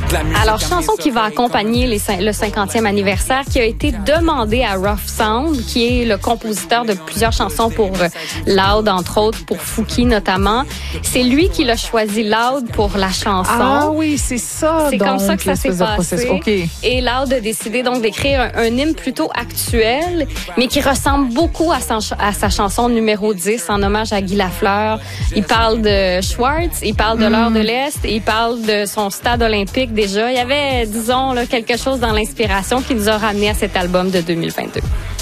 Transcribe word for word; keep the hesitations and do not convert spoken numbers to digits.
Alors, chanson qui va accompagner les, le cinquantième anniversaire, qui a été demandée à Rough Sound, qui est le compositeur de plusieurs chansons pour euh, Loud, entre autres, pour Fouki notamment. C'est lui qui l'a choisi, Loud, pour la chanson. Ah oui, c'est ça. C'est donc, comme ça que ça s'est passé. Okay. Et Loud a décidé donc d'écrire un, un hymne plutôt actuel, mais qui ressemble beaucoup à sa, à sa chanson numéro dix, en hommage à Guy Lafleur. Il parle de Schwartz, il parle de l'heure de l'Est, et il parle de son stade olympique déjà. Il y avait, disons, là, quelque chose dans l'inspiration qui nous a ramené à cet album de deux mille vingt-deux.